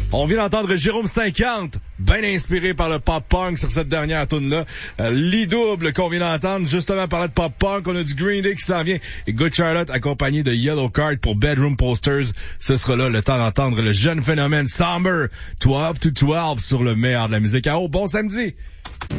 On vient d'entendre Jérôme 50, bien inspiré par le pop-punk sur cette dernière tune-là. L'I-Double qu'on vient d'entendre, justement parler de pop-punk, on a du Green Day qui s'en vient. Et Good Charlotte accompagné de Yellow Card pour Bedroom Posters. Ce sera là le temps d'entendre le jeune phénomène Somber 12 to 12 sur le meilleur de la musique. Bon samedi!